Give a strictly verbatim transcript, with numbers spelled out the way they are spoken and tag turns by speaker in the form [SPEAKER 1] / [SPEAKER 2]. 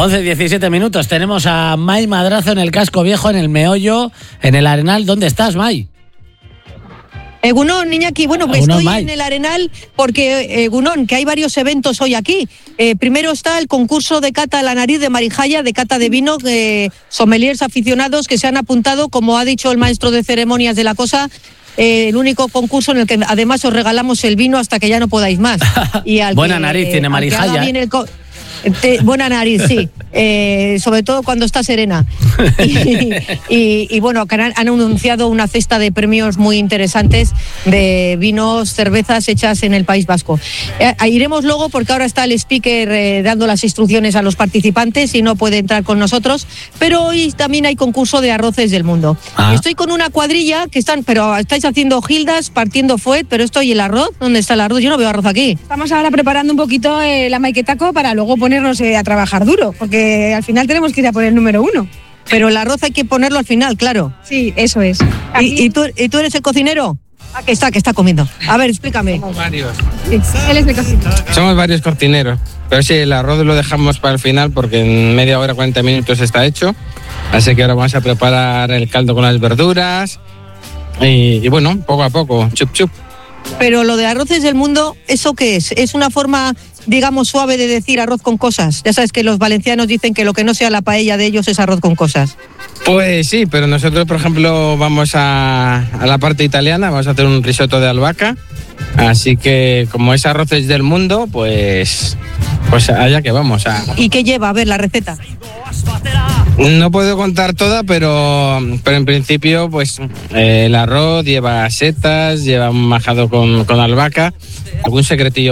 [SPEAKER 1] once diecisiete minutos. Tenemos a Mai Madrazo en el casco viejo, en el meollo, en el Arenal. ¿Dónde estás, Mai?
[SPEAKER 2] Egunon, Iñaki, bueno, pues
[SPEAKER 1] Egunon,
[SPEAKER 2] estoy
[SPEAKER 1] Mai.
[SPEAKER 2] en el Arenal porque, Egunon, que hay varios eventos hoy aquí. Eh, primero está el concurso de cata a la nariz de Marijaya, de cata de vino, eh, sommeliers aficionados que se han apuntado, como ha dicho el maestro de ceremonias de la cosa, eh, el único concurso en el que además os regalamos el vino hasta que ya no podáis más. Y al
[SPEAKER 1] Buena
[SPEAKER 2] que,
[SPEAKER 1] nariz tiene
[SPEAKER 2] al que
[SPEAKER 1] Marijaya.
[SPEAKER 2] haga bien el co- Te, buena nariz, sí, eh, sobre todo cuando está serena. Y, y, y bueno, han, han anunciado una cesta de premios muy interesantes de vinos, cervezas hechas en el País Vasco. Eh, iremos luego porque ahora está el speaker eh, dando las instrucciones a los participantes y no puede entrar con nosotros, pero hoy también hay concurso de arroces del mundo.
[SPEAKER 1] Ah.
[SPEAKER 2] Estoy con una cuadrilla que están, pero estáis haciendo gildas, partiendo fuet, pero esto y el arroz, ¿dónde está el arroz? Yo no veo arroz aquí.
[SPEAKER 3] Estamos ahora preparando un poquito eh, la maiquetaco para luego ponernos eh, a trabajar duro, porque al final tenemos que ir a por el número uno.
[SPEAKER 2] Pero el arroz hay que ponerlo al final, claro.
[SPEAKER 3] Sí, eso es.
[SPEAKER 2] ¿Y, y, tú, ¿Y tú eres el cocinero? Ah, que está, que está comiendo. A ver, explícame.
[SPEAKER 4] Somos varios.
[SPEAKER 3] Sí, él es el cocinero.
[SPEAKER 4] Somos varios cocineros. Pero sí, el arroz lo dejamos para el final porque en media hora, cuarenta minutos está hecho. Así que ahora vamos a preparar el caldo con las verduras. Y, y bueno, poco a poco, chup chup.
[SPEAKER 2] Pero lo de arroces del mundo, ¿eso qué es? ¿Es una forma, digamos, suave de decir arroz con cosas? Ya sabes que los valencianos dicen que lo que no sea la paella de ellos es arroz con cosas.
[SPEAKER 4] Pues sí, pero nosotros, por ejemplo, vamos a, a la parte italiana, vamos a hacer un risotto de albahaca. Así que, como es arroces del mundo, pues, pues allá que vamos. A...
[SPEAKER 2] ¿Y qué lleva? A ver, la receta.
[SPEAKER 4] No puedo contar toda, pero, pero en principio, pues eh, el arroz lleva setas, lleva un majado con, con albahaca, algún secretillo